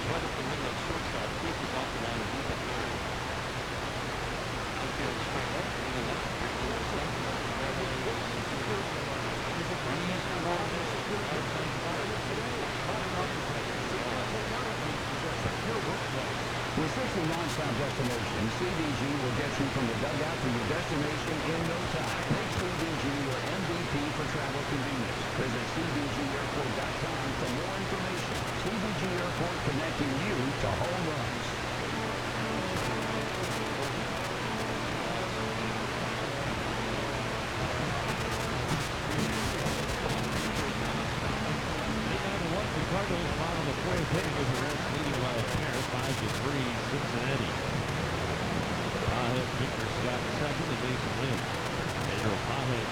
right up the middle of shortstop. Keith is off the line and he's at third. Infield straight left, leading left, breaking into second. With 60 non-stop destinations, CDG will get you from the dugout to your destination in no time. Make CDG your MVP for travel convenience. Visit cdgairport.com for more information. CDG Airport, connecting you to home runs. The Cardinals bottom of the fourth inning with the Reds leading by a pair, 5-3 Cincinnati. Pahit, Victor Scott second, and Mason Lynch. Pedro Pahit